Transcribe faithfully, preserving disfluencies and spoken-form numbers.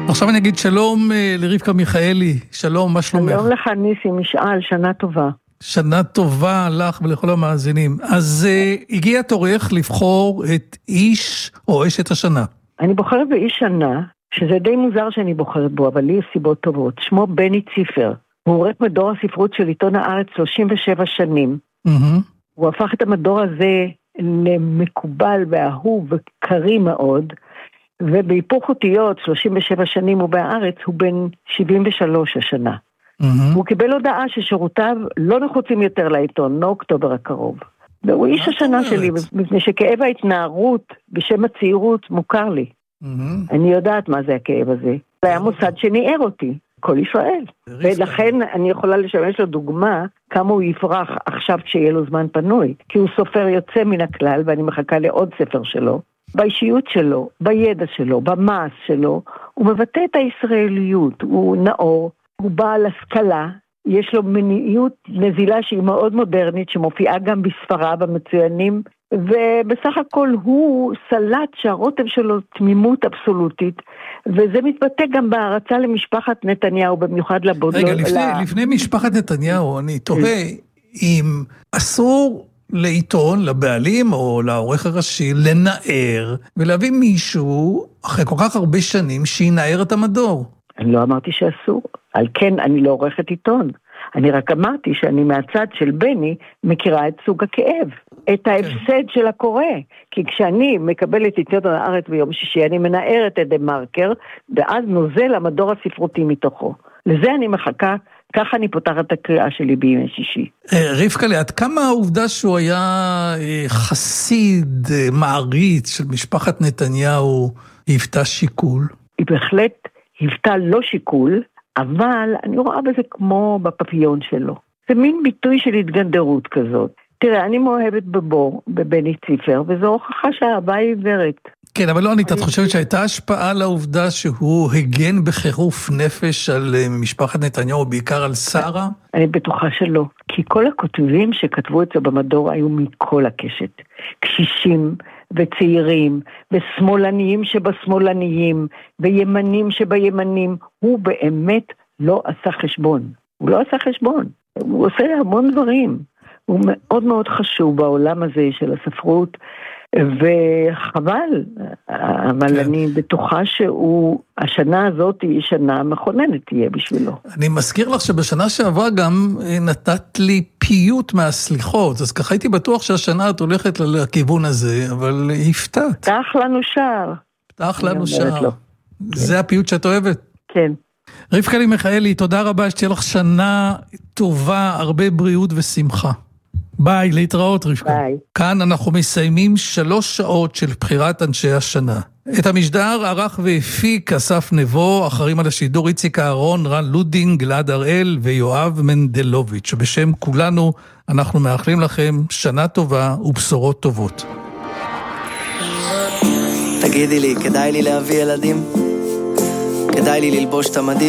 עכשיו אני אגיד שלום לרבקה מיכאלי. שלום, מה שלומך? שלום לך ניסי, משאל, שנה טובה. שנה טובה לך ולכל המאזינים. אז uh, הגיע תורך לבחור את איש או אשת השנה. אני בוחרת באיש שנה, שזה די מוזר שאני בוחרת בו, אבל לי יש סיבות טובות. שמו בני ציפר. הוא עורך מדור הספרות של עיתון הארץ שלושים ושבע שנים. Mm-hmm. הוא הפך את המדור הזה למקובל ואהוב וקרי מאוד, ובהיפוך אותיות שלושים ושבע שנים הוא בארץ, הוא בן שבעים ושלוש השנה. Mm-hmm. הוא קיבל הודעה ששירותיו לא נחוצים יותר לעיתון, מאוקטובר הקרוב. והוא איש השנה שלי, מפני שכאב ההתנערות בשם הצעירות מוכר לי. Mm-hmm. אני יודעת מה זה הכאב הזה. זה היה מוסד שניער אותי, כל ישראל. ולכן אני יכולה לשמש לו דוגמה כמה הוא יפרח עכשיו כשיהיה לו זמן פנוי. כי הוא סופר יוצא מן הכלל, ואני מחכה לעוד ספר שלו. באישיות שלו, בידע שלו, במעש שלו, הוא מבטא את הישראליות, הוא נאור, הוא בעל השכלה, יש לו מיניות נזילה שהיא מאוד מודרנית, שמופיעה גם בספריו המצוינים, ובסך הכל הוא סלט שהרוטב שלו תמימות אבסולוטית, וזה מתבטא גם בהערצה למשפחת נתניהו, במיוחד לבודו. רגע, לפני, לה... לפני משפחת נתניהו, אני תוהה אם אסור לעיתון, לבעלים או לעורך הראשי, לנער ולהביא מישהו אחרי כל כך הרבה שנים שינער את המדור. אני לא אמרתי שאסור, על כן אני לא עורכת עיתון. אני רק אמרתי שאני מהצד של בני מכירה את סוג הכאב, את ההפסד של הקורא. כי כשאני מקבלת את עיתון הארץ ביום שישי, אני מנערת את דה מרקר, ואז נוזל המדור הספרותי מתוכו. לזה אני מחכה, ככה אני פותחת את הקריאה שלי בימי שישי. רבקה, עד כמה העובדה שהוא היה חסיד, מעריץ של משפחת נתניהו, היוותה שיקול? היא בהחלט היוותה לא שיקול, אבל אני רואה בזה כמו בפפיון שלו. זה מין ביטוי של התגנדרות כזאת. תראה, אני מאוהבת בבור, בבני ציפר, וזו הוכחה שהאהבה היא עיוורת. כן, אבל לא ענית, את חושבת שהייתה השפעה לעובדה שהוא הגן בחירוף נפש על משפחת נתניהו, בעיקר על שרה? אני בטוחה שלא, כי כל הכותבים שכתבו את זה במדור היו מכל הקשת. קשישים וצעירים, ושמאלניים שבשמאלניים, וימנים שבימנים. הוא באמת לא עשה חשבון. הוא לא עשה חשבון. הוא עושה המון דברים. הוא מאוד מאוד חשוב בעולם הזה של הספרות, וחבל, אבל כן. אני בטוחה שהוא, השנה הזאת היא שנה מכוננת תהיה בשבילו. אני מזכיר לך שבשנה שעברה גם נתת לי פיוט מהסליחות, אז ככה הייתי בטוח שהשנה את הולכת לכיוון הזה, אבל הפתעת. פתח לנו שער. פתח לנו שער. זה כן. הפיוט שאת אוהבת? כן. רבקה מיכאלי, תודה רבה, שתהיה לך שנה טובה, הרבה בריאות ושמחה. ביי, להתראות רבקה. ביי. כאן אנחנו מסיימים שלוש שעות של בחירת אנשי השנה. את המשדר ערך והפיק אסף נבו, אחרים על השידור איציק אהרון, רן לודין, גלעד הראל ויואב מנדלוביץ'. בשם כולנו אנחנו מאחלים לכם שנה טובה ובשורות טובות. תגידי לי, כדאי לי להביא ילדים? כדאי לי ללבוש את המדים?